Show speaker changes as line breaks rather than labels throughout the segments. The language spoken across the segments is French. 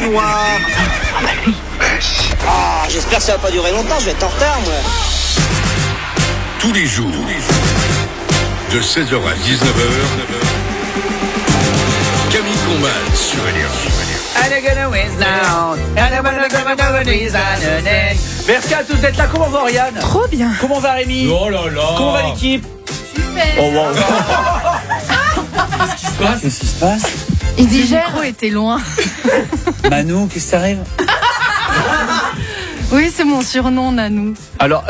noir.
Ah, j'espère que ça va pas durer longtemps, je vais être en retard, moi.
Tous les jours, de 16h à 19h, Camille Combal sur Énergie.
Merci à tous d'être là. Comment va Oriane?
Trop bien.
Comment va Rémi?
Oh là là.
Comment va l'équipe?
Super.
Oh wow.
Qu'est-ce qui se passe?
Qu'est-ce qui se passe?
Il dit le micro était loin.
Manou, qu'est-ce qui t'arrive?
Oui, c'est mon surnom, Nanou.
Alors,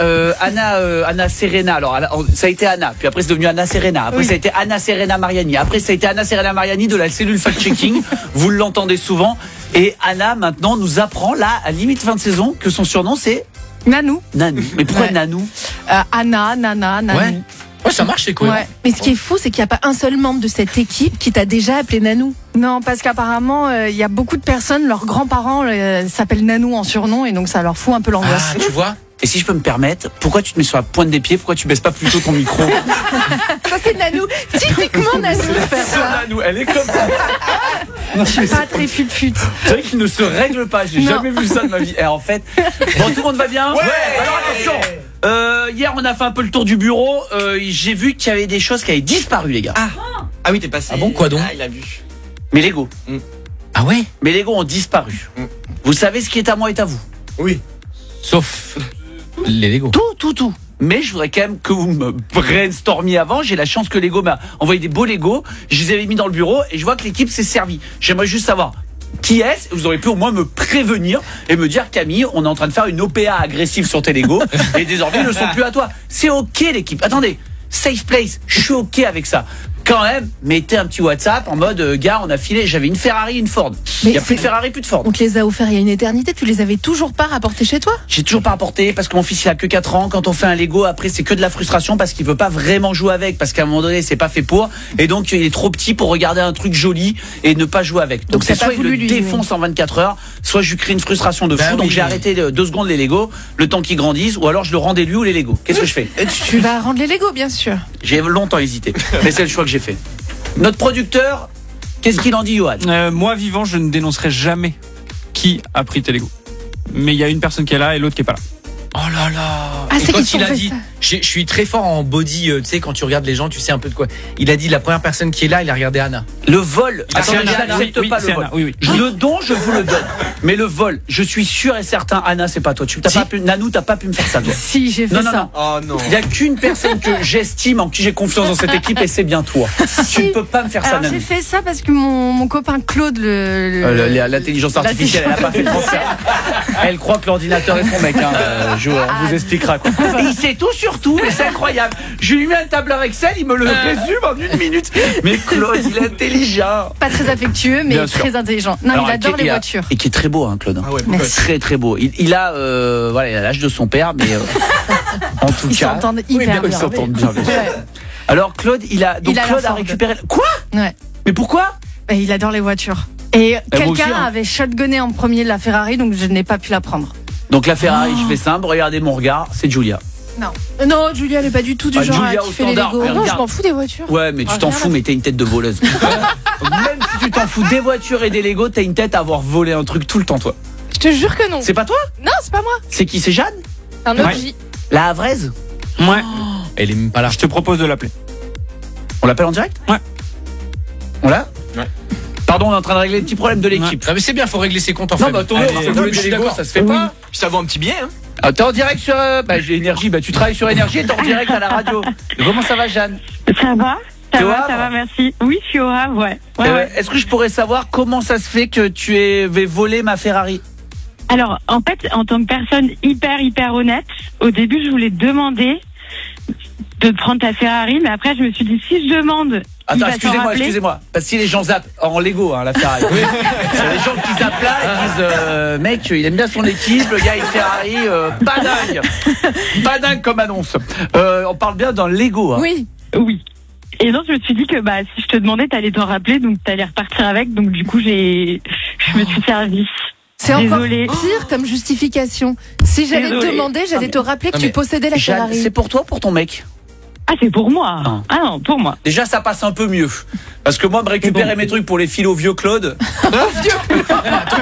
Anna Serena. Alors, ça a été Anna. Puis après, c'est devenu Anna Serena. Après,
oui.
Ça a été Anna Serena Mariani. Après, ça a été Anna Serena Mariani de la cellule fact-checking. Vous l'entendez souvent. Et Anna, maintenant, nous apprend, là, à limite fin de saison, que son surnom, c'est
Nanou.
Nanou. Mais pourquoi
Ouais.
Nanou?
Anna, Nana, Nanou.
Ouais. Ouais, ça marche, c'est cohérent.
Ouais. Mais ce qui est fou, c'est qu'il n'y a pas un seul membre de cette équipe qui t'a déjà appelé Nanou. Non, parce qu'apparemment, il y a beaucoup de personnes, leurs grands-parents s'appellent Nanou en surnom, et donc ça leur fout un peu l'angoisse.
Ah, tu vois?
Et si je peux me permettre, pourquoi tu te mets sur la pointe des pieds? Pourquoi tu baisses pas plutôt ton micro?
Ça, c'est Nanou. Typiquement Nanou de faire ça.
Nanou, elle est comme ça. Non,
Je suis pas très fut-fut.
C'est vrai qu'il ne se règle pas. J'ai
Non.
jamais vu ça de ma vie. Et en fait, bon, tout le monde va bien?
Ouais.
Alors attention. Hier, on a fait un peu le tour du bureau. J'ai vu qu'il y avait des choses qui avaient disparu, les gars.
Ah oui, t'es passé.
Ah bon, quoi donc?
Ah, il a vu.
Mes Lego.
Ah ouais?
Mes Lego ont disparu. Vous savez ce qui est à moi est à vous.
Oui.
Sauf les Lego.
Tout. Mais je voudrais quand même que vous me brainstormiez avant. J'ai la chance que Lego m'a envoyé des beaux Lego. Je les avais mis dans le bureau et je vois que l'équipe s'est servie. J'aimerais juste savoir qui est-ce. Vous auriez pu au moins me prévenir et me dire, Camille, on est en train de faire une OPA agressive sur tes Lego et désormais ils ne sont plus à toi. C'est ok l'équipe. Attendez, safe place, je suis ok avec ça. Quand même, mettez un petit WhatsApp en mode gars, on a filé, j'avais une Ferrari, une Ford. Il n'y a plus de Ferrari, plus de Ford.
On te les a offerts il y a une éternité, tu les avais toujours pas rapportés chez toi?
J'ai toujours pas apporté parce que mon fils il a que 4 ans. Quand on fait un Lego, après c'est que de la frustration parce qu'il veut pas vraiment jouer avec, parce qu'à un moment donné c'est pas fait pour, et donc il est trop petit pour regarder un truc joli et ne pas jouer avec. Donc c'est
t'as
soit
pas
il
voulu
le
lui,
défonce en 24 heures, soit je lui crée une frustration de fou.
Bah
donc
oui.
j'ai arrêté 2 secondes les Lego, le temps qu'ils grandissent, ou alors je le rendais lui ou les Lego. Qu'est-ce que je fais?
Tu vas rendre les Lego, bien sûr.
J'ai longtemps hésité, mais c'est le choix que j'ai fait. Notre producteur, qu'est-ce qu'il en dit, Johan?
Moi vivant, je ne dénoncerai jamais qui a pris tes Lego. Mais il y a une personne qui est là et l'autre qui est pas là.
Oh là là.
Ah,
Et
c'est
quand
qu'ils
il
t'ont
a
fait
dit,
ça.
je suis très fort en body, tu sais, quand tu regardes les gens, tu sais un peu de quoi. Il a dit la première personne qui est là, il a regardé Anna.
Le vol,
C'est
attendez,
Anna.
je n'accepte
Oui,
pas
c'est
le vol.
Anna. Oui.
Le don, je vous le donne. Mais le vol, je suis sûr et certain, Anna, c'est pas toi. Tu t'as
Si.
pas pu, Nanou, t'as pas pu me faire ça, toi.
Si, j'ai fait
Non,
ça.
Oh non.
Il n'y a qu'une personne que j'estime, en qui j'ai confiance dans cette équipe, et c'est bien toi. Tu ne peux pas me faire ça,
Alors
Nanou.
j'ai fait ça parce que mon copain Claude
L'intelligence artificielle, elle n'a pas fait le transfert. Elle croit que l'ordinateur est son mec. On vous expliquera quoi. Et il sait tout sur tout, mais c'est incroyable. Je lui mets un tableur Excel, il me le résume en 1 minute. Mais Claude, il est intelligent.
pas très affectueux mais
Bien sûr.
très intelligent. Non,
Alors,
il adore les
qui-
voitures.
Et qui est très beau, hein, Claude.
Ah ouais,
Merci.
Très très beau. Il a l'âge de son père, mais en tout
Ils
cas,
s'entendent hyper
ils
bien.
s'entendent bien.
Ouais.
Alors Claude, il a
Il a la
Claude a
Ford.
récupéré. Quoi?
Ouais.
Mais pourquoi?
Et il adore les voitures. Et
moi aussi,
quelqu'un
hein.
avait shotgunné en premier la Ferrari, donc je n'ai pas pu la prendre.
Donc la Ferrari, je fais simple. Regardez mon regard, c'est Julia.
Non, Julia, elle est pas du tout du
Ah,
genre
Julia
à
au
kiffer les
standard,
Lego.
regarde.
Non, je m'en fous des voitures.
Ouais, mais tu
Ah,
t'en
rien
fous,
à
mais t'es une tête de voleuse. Même si tu t'en fous des voitures et des Lego, t'as une tête à avoir volé un truc tout le temps, toi.
Je te jure que non.
C'est pas toi?
Non, c'est pas moi.
C'est qui? C'est Jeanne?
C'est un OG.
La Havraise?
Ouais.
Elle est même pas là.
Je te propose de l'appeler.
On l'appelle en direct?
Ouais.
On l'a?
Ouais.
Pardon, on est en train de régler les petits problèmes de l'équipe.
Ah mais c'est bien, faut régler ses comptes en
Non,
famille.
bah attendez, on
Allez,
fait voler
je
des
suis
Lego,
d'accord.
ça se fait pas.
Puis ça vaut un petit billet, hein.
Ah, t'es en direct sur j'ai Énergie, bah tu travailles sur Énergie et t'es en direct à la radio. Comment ça va, Jeanne?
Ça va,
T'es au
ça
Havre
va, merci. Oui, je suis au Havre, ouais. Ouais.
Est-ce que je pourrais savoir comment ça se fait que tu aies volé ma Ferrari?
Alors, en fait, en tant que personne hyper honnête, au début, je voulais te demander de prendre ta Ferrari, mais après, je me suis dit, si je demande, il
Attends,
va s'en rappeler.
excusez-moi. Parce que si les gens zappent en Lego, hein, la Ferrari. C'est les gens qui zappent là et disent mec, il aime bien son équipe, le gars il Ferrari, pas dingue. Pas dingue comme annonce. On parle bien d'un Lego. Hein.
Oui.
Oui. Et donc, je me suis dit que bah, si je te demandais, t'allais t'en rappeler, donc t'allais repartir avec. Donc, du coup, je me suis servie.
C'est encore
Désolée.
pire comme justification. Si j'allais te
Désolée.
demander, j'allais te rappeler que
Non,
tu
mais
possédais la
Jeanne,
Ferrari.
c'est pour toi ou pour ton mec?
Ah, c'est pour moi.
Ah.
Ah non, pour moi.
Déjà ça passe un peu mieux. Parce que moi me récupérer mes trucs pour les filer au vieux Claude.